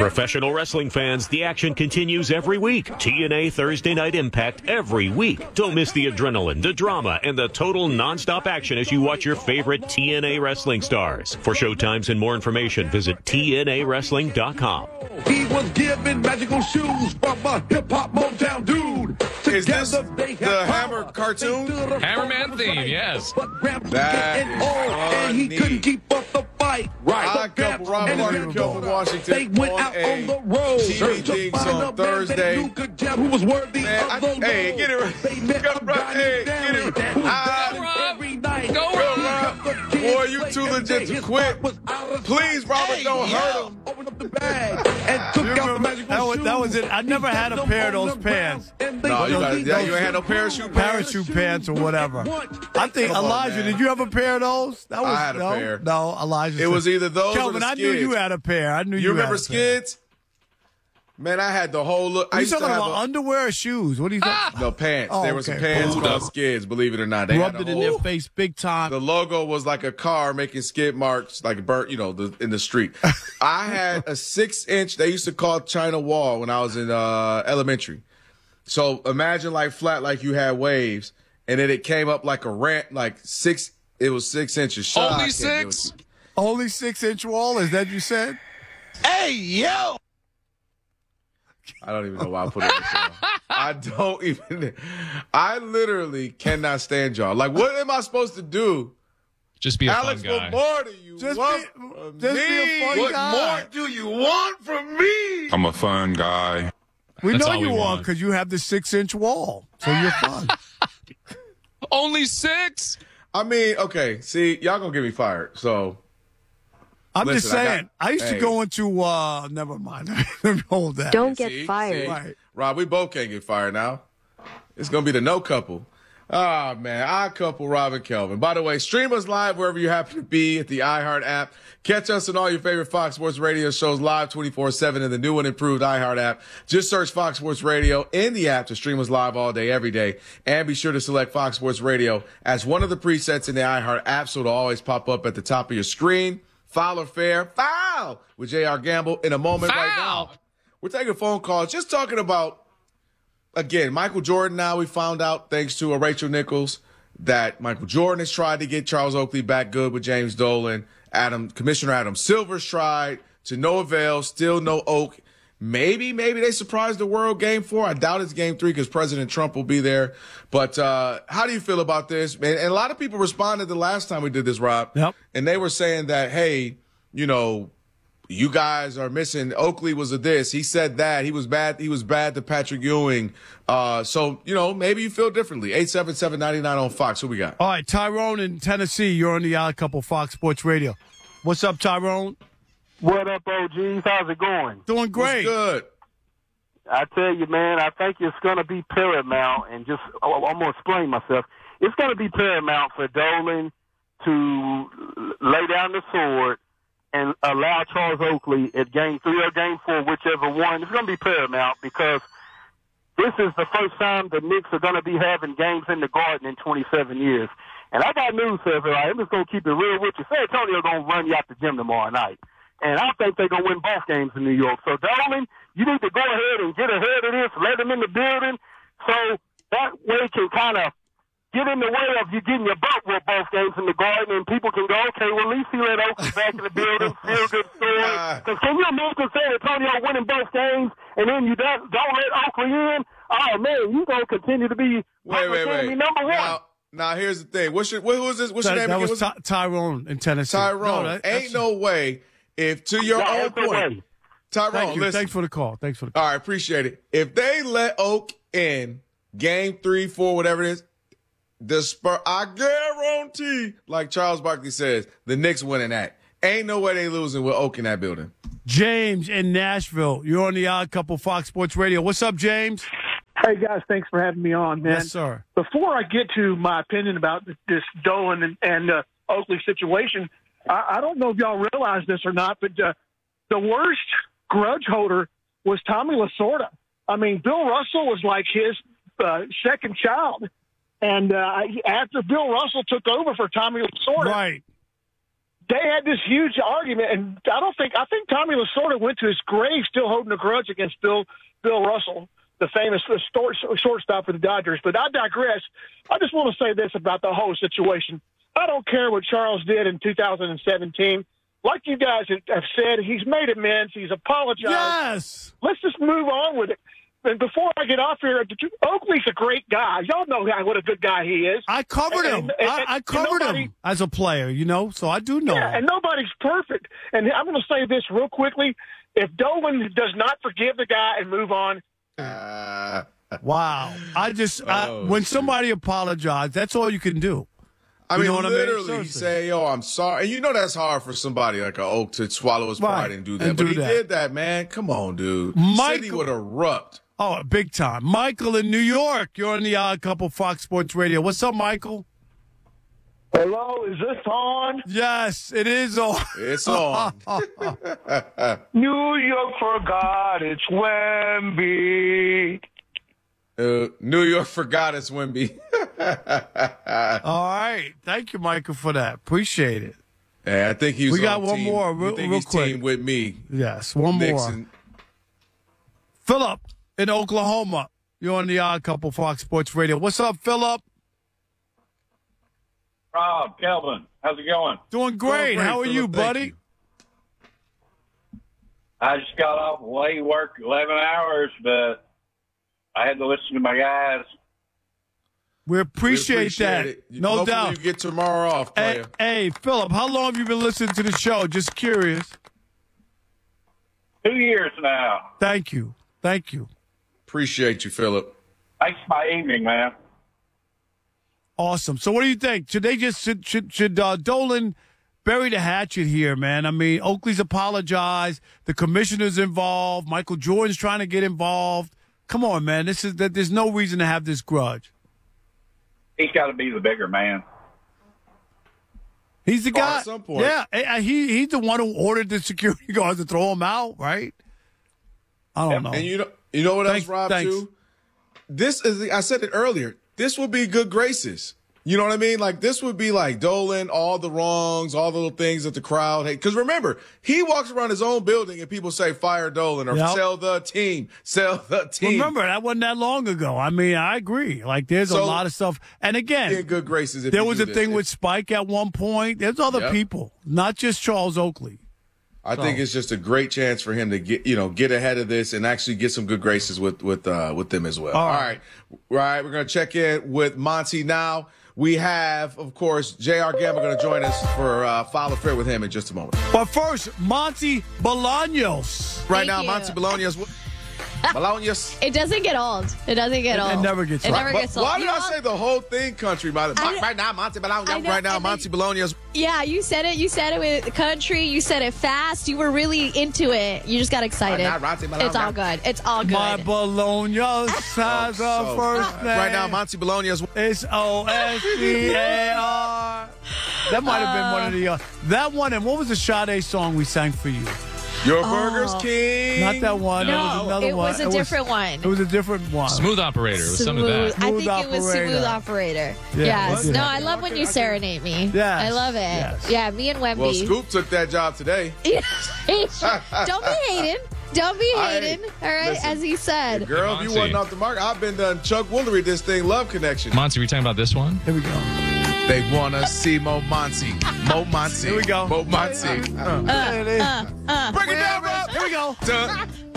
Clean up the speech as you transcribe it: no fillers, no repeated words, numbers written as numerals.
Professional wrestling fans, the action continues every week. TNA Thursday Night Impact every week. Don't miss the adrenaline, the drama, and the total nonstop action as you watch your favorite TNA wrestling stars. For showtimes and more information, visit TNAWrestling.com. He was given magical shoes from a hip-hop Motown dude. Is this the Hammer cartoon? Hammerman theme, yes. That is and he couldn't keep up the fight. Odd Couple, Rob Martin, Kelvin Washington. They went out on the road. TV Jigs on Thursday. Who was worthy of the hey, get it right. Hey, get it right. Go, Rob. Boy, you too legit to quit. Please, Robert, don't hurt him. Opened up the bag and took out the magical shoes. That was it. I never had a pair of those pants. No, you ain't had no parachute pants? Parachute pants or whatever. I think, Elijah, did you have a pair of those? I had a pair. No, Elijah. It was either those Kelvin, or the I Skids. knew you had a pair. I knew you remember had a pair. Skids? Man, I had the whole look. Are you talking about underwear or shoes? What are you talking No, pants. Oh, there were some okay. pants called Skids, believe it or not. They Rubbed had it in their face big time. The logo was like a car making skid marks, like burnt, in the street. I had a 6-inch, they used to call China wall when I was in elementary. So imagine like flat, like you had waves, and then it came up like a ramp, it was 6 inches. Only 6? Only 6-inch wall? Is that what you said? Hey, yo! I don't even know why I put it in the show. I literally cannot stand y'all. Like, what am I supposed to do? Just be a Alex, fun guy. what more do you want from just me? be a fun What guy. more do you want from me? I'm a fun guy. We That's know all you we are want. because you have the 6-inch wall. So you're fun. Only 6? I mean, okay, see, y'all gonna get me fired, so. I'm Listen, just saying. I used to go into, never mind. Let me hold that. Don't get fired. Right. Rob, we both can't get fired now. It's going to be the no couple. Oh, man. Odd Couple, Rob and Kelvin. By the way, stream us live wherever you happen to be at the iHeart app. Catch us on all your favorite Fox Sports Radio shows live 24/7 in the new and improved iHeart app. Just search Fox Sports Radio in the app to stream us live all day, every day. And be sure to select Fox Sports Radio as one of the presets in the iHeart app so it'll always pop up at the top of your screen. Foul or fair? Foul! With J.R. Gamble in a moment right now. We're taking phone calls, just talking about, again, Michael Jordan. Now we found out, thanks to Rachel Nichols, that Michael Jordan has tried to get Charles Oakley back good with James Dolan. Commissioner Adam Silver's tried to no avail, still no Oak. Maybe they surprised the world game 4. I doubt it's game 3 because President Trump will be there. But how do you feel about this? And a lot of people responded the last time we did this, Rob. Yep. And they were saying that, hey, you guys are missing. Oakley was a this. He said that. He was bad. He was bad to Patrick Ewing. So, maybe you feel differently. 877-99 on Fox. Who we got? All right, Tyrone in Tennessee. You're on the Odd Couple Fox Sports Radio. What's up, Tyrone? What up, OGs? How's it going? Doing great. What's good? I tell you, man, I think it's going to be paramount, and I'm going to explain myself. It's going to be paramount for Dolan to lay down the sword and allow Charles Oakley at game 3 or game 4, whichever one. It's going to be paramount because this is the first time the Knicks are going to be having games in the Garden in 27 years. And I got news for everybody. I'm just going to keep it real with you. San Antonio going to run you out the gym tomorrow night. And I think they're going to win both games in New York. So, Dolan, you need to go ahead and get ahead of this, let them in the building, so that way can kind of get in the way of you getting your butt with both games in the Garden, and people can go, okay, well, at least he let Oakley back in the building, feel good story. Because can you imagine San Antonio winning both games, and then you don't let Oakley in? Oh, man, you're going to continue to be Wait. number one. Now, here's the thing. Who is this? What's your name That again? was Tyrone in Tennessee. Tyrone. Ain't no way. If to your own point, Tyrone, listen. Thanks for the call. All right, appreciate it. If they let Oak in game 3, 4, whatever it is, I guarantee, like Charles Barkley says, the Knicks winning that. Ain't no way they losing with Oak in that building. James in Nashville. You're on the Odd Couple Fox Sports Radio. What's up, James? Hey, guys, thanks for having me on, man. Yes, sir. Before I get to my opinion about this Dolan and Oakley situation, I don't know if y'all realize this or not, but the worst grudge holder was Tommy Lasorda. I mean, Bill Russell was like his second child. And after Bill Russell took over for Tommy Lasorda, right, they had this huge argument, and I think Tommy Lasorda went to his grave still holding a grudge against Bill Russell, the famous shortstop for the Dodgers. But I digress. I just want to say this about the whole situation. I don't care what Charles did in 2017. Like you guys have said, he's made amends. He's apologized. Yes. Let's just move on with it. And before I get off here, Oakley's a great guy. Y'all know what a good guy he is. I covered him. I covered him as a player, so I do know. Yeah, and nobody's perfect. And I'm going to say this real quickly. If Dolan does not forgive the guy and move on. Wow. When somebody apologizes, that's all you can do. I mean, know what literally, I mean? he say, "Yo, I'm sorry," and that's hard for somebody like an Oak to swallow his pride and do that. But he did that, man. Come on, dude. City would erupt. Oh, big time. Michael in New York. You're on the Odd Couple Fox Sports Radio. What's up, Michael? Hello, is this on? Yes, it is on. It's on. New York forgot it's Wemby. New York forgot it's Wemby. All right. Thank you, Michael, for that. Appreciate it. Yeah, I think he's We got one more real quick. Team with me. Yes, one Nixon. more. Philip in Oklahoma. You're on the Odd Couple Fox Sports Radio. What's up, Philip? Rob, Kelvin, how's it going? Doing great. How are Phillip. you, Thank buddy? you. I just got off late work, 11 hours, but I had to listen to my guys. We appreciate that. It. No Hopefully doubt. you get tomorrow off, player. Hey, Philip, how long have you been listening to the show? Just curious. 2 years now. Thank you. Appreciate you, Philip. Makes my evening, man. Awesome. So what do you think? Should they just should Dolan bury the hatchet here, man? I mean, Oakley's apologized. The commissioner's involved. Michael Jordan's trying to get involved. Come on, man. There's no reason to have this grudge. He's got to be the bigger man. He's the guy. At some point. Yeah, he's the one who ordered the security guards to throw him out, right? I don't know. And you know what else, Rob, too? This is, I said it earlier, this would be good graces. You know what I mean? Like, this would be like Dolan, all the wrongs, all the little things that the crowd hate. Because remember, he walks around his own building and people say, fire Dolan or sell the team. Remember, that wasn't that long ago. I mean, I agree. Like, there's a lot of stuff. And again, in good graces if there you was do a thing with Spike at one point. There's other people, not just Charles Oakley. I think it's just a great chance for him to get ahead of this and actually get some good graces with them as well. All right. We're going to check in with Monty now. We have, of course, J.R. Gamble going to join us for File Affair with him in just a moment. But first, Monty Bolaños. Right now, Monty Bolaños. It doesn't get old. It doesn't get old. It never gets old. old. It never gets old. Why did I say the whole thing country? Right now, Monty Bolaños. Right now, Monty Bolaños. Yeah, you said it. You said it with country. You said it fast. You were really into it. You just got excited. It's all good. It's all good. My Bolaños has a first name. Right now, Monty Bolaños. It's O-S-C-A-R. That might have been one of the that one. And what was the Sade song we sang for you? Your Burger's King. Not that one. No, it was another it one. was a different one. It was a different one. Smooth Operator. It was some of that. I think it was Smooth Operator. Yes. No, I love when you serenade me. Yes. I love it. Yes. Yeah, me and Wemby. Well, Scoop took that job today. Don't be hating. Don't be hating. All right, listen, as he said. Girl, if you wasn't off the mark, I've been done Chuck Woolery this thing, Love Connection. Monty, we talking about this one? Here we go. They want to see Mo Monty. Mo Monty. Here we go. Mo Monty. Bring it down, Rob. Here we go. Dun.